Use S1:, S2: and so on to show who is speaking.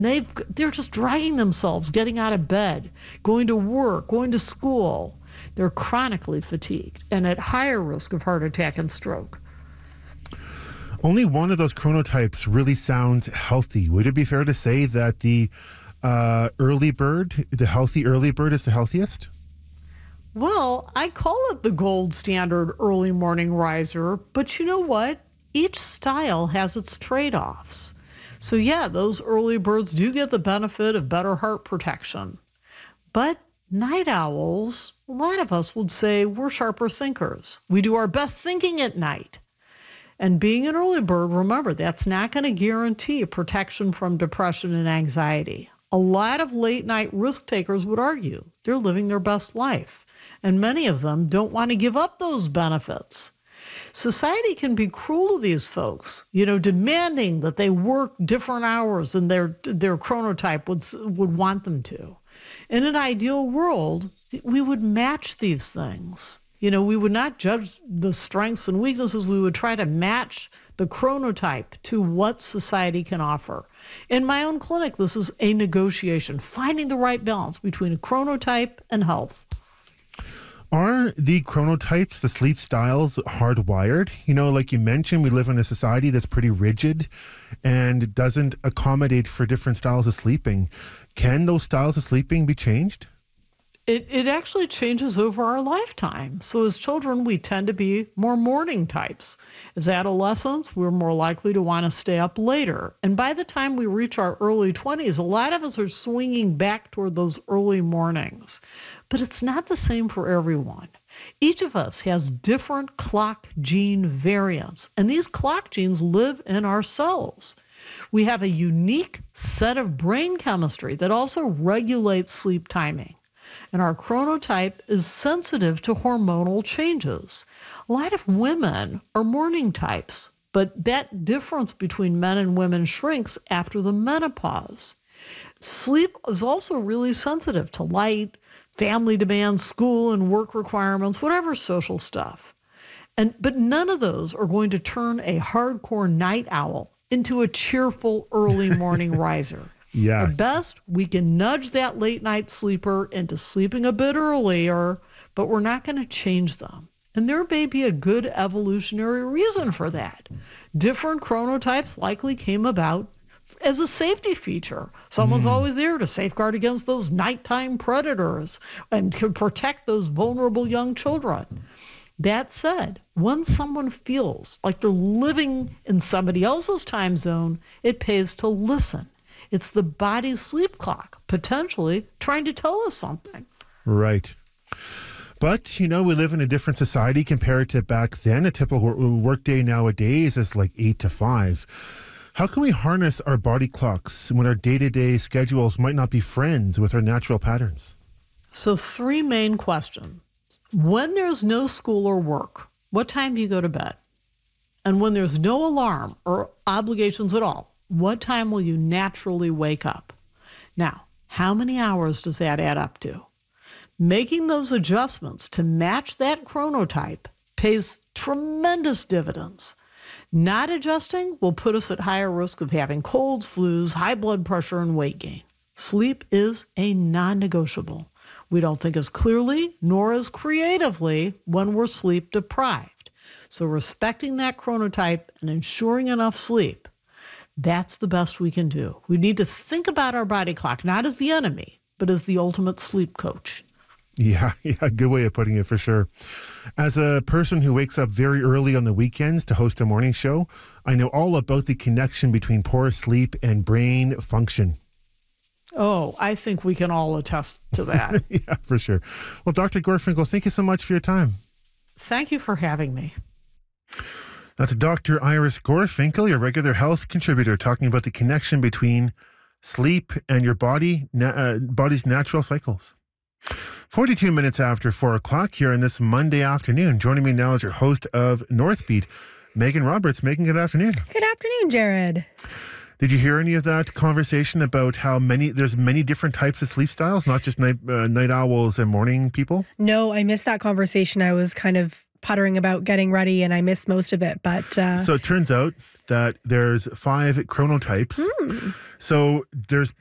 S1: They're just dragging themselves, getting out of bed, going to work, going to school. They're chronically fatigued and at higher risk of heart attack and stroke.
S2: Only one of those chronotypes really sounds healthy. Would it be fair to say that the early bird, the healthy early bird, is the healthiest?
S1: Well, I call it the gold standard early morning riser, but you know what? Each style has its trade-offs. So yeah, those early birds do get the benefit of better heart protection. But night owls, a lot of us would say we're sharper thinkers. We do our best thinking at night. And being an early bird, remember, that's not going to guarantee protection from depression and anxiety. A lot of late night risk takers would argue they're living their best life. And many of them don't want to give up those benefits. Society can be cruel to these folks, demanding that they work different hours than their chronotype would want them to. In an ideal world, we would match these things. We would not judge the strengths and weaknesses. We would try to match the chronotype to what society can offer. In my own clinic, this is a negotiation, finding the right balance between a chronotype and health.
S2: Are the chronotypes, the sleep styles, hardwired? Like you mentioned, we live in a society that's pretty rigid and doesn't accommodate for different styles of sleeping. Can those styles of sleeping be changed?
S1: It actually changes over our lifetime. So as children, we tend to be more morning types. As adolescents, we're more likely to want to stay up later. And by the time we reach our early 20s, a lot of us are swinging back toward those early mornings. But it's not the same for everyone. Each of us has different clock gene variants, and these clock genes live in our cells. We have a unique set of brain chemistry that also regulates sleep timing. And our chronotype is sensitive to hormonal changes. A lot of women are morning types, but that difference between men and women shrinks after the menopause. Sleep is also really sensitive to light, family demands, school and work requirements, whatever social stuff. But none of those are going to turn a hardcore night owl into a cheerful early morning riser.
S2: Yeah.
S1: At best, we can nudge that late night sleeper into sleeping a bit earlier, but we're not going to change them. And there may be a good evolutionary reason for that. Different chronotypes likely came about as a safety feature. Someone's always there to safeguard against those nighttime predators and to protect those vulnerable young children. That said, when someone feels like they're living in somebody else's time zone, it pays to listen. It's the body's sleep clock, potentially trying to tell us something.
S2: Right. But, we live in a different society compared to back then. A typical workday nowadays is like 8 to 5. How can we harness our body clocks when our day-to-day schedules might not be friends with our natural patterns?
S1: So 3 main questions. When there's no school or work, what time do you go to bed? And when there's no alarm or obligations at all, what time will you naturally wake up? Now, how many hours does that add up to? Making those adjustments to match that chronotype pays tremendous dividends. Not adjusting will put us at higher risk of having colds, flus, high blood pressure, and weight gain. Sleep is a non-negotiable. We don't think as clearly nor as creatively when we're sleep deprived. So respecting that chronotype and ensuring enough sleep, that's the best we can do. We need to think about our body clock, not as the enemy, but as the ultimate sleep coach.
S2: Yeah, good way of putting it for sure. As a person who wakes up very early on the weekends to host a morning show, I know all about the connection between poor sleep and brain function.
S1: Oh, I think we can all attest to that.
S2: Yeah, for sure. Well, Dr. Gorfinkel, thank you so much for your time.
S1: Thank you for having me.
S2: That's Dr. Iris Gorfinkel, your regular health contributor, talking about the connection between sleep and your body's natural cycles. 42 minutes after 4 o'clock here on this Monday afternoon. Joining me now is your host of Northbeat, Megan Roberts. Megan, good afternoon.
S3: Good afternoon, Jared.
S2: Did you hear any of that conversation about how there's many different types of sleep styles, not just night owls and morning people?
S3: No, I missed that conversation. I was kind of puttering about getting ready and I missed most of it. But
S2: so it turns out that there's 5 chronotypes. So there's